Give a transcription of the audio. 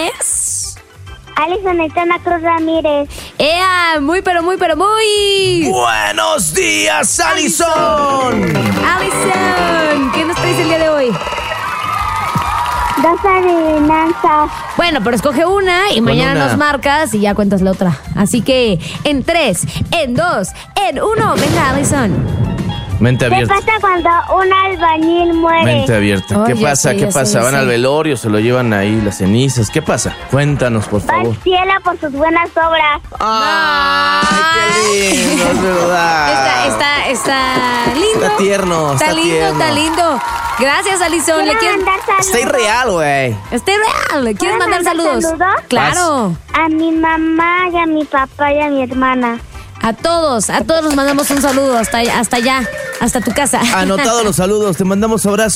es? Alison Aitana Cruz Ramírez. ¡Ea! Muy. ¡Buenos días, Alison! Alison, ¿qué nos traes el día de hoy? 2 adivinanzas. Bueno, pero escoge una y mañana nos marcas y ya cuentas la otra. Así que en 3, en 2, en 1. Venga, Alison. Mente ¿Qué abierta. pasa cuando un albañil muere? Mente abierta. ¿Qué pasa? ¿Qué pasa? ¿Van al velorio? ¿Se lo llevan ahí las cenizas? ¿Qué pasa? Cuéntanos, por Va favor. al cielo por sus buenas obras. ¡Ay, qué lindo! Es verdad. Está lindo. Está tierno. Está lindo. Gracias, Alison. ¿Quiero mandar saludos? Está irreal, güey. Está real. ¿Quieres mandar saludos? saludos? Claro. A mi mamá y a mi papá y a mi hermana. A todos nos mandamos un saludo hasta allá, hasta tu casa. Anotados los saludos. Te mandamos abrazos.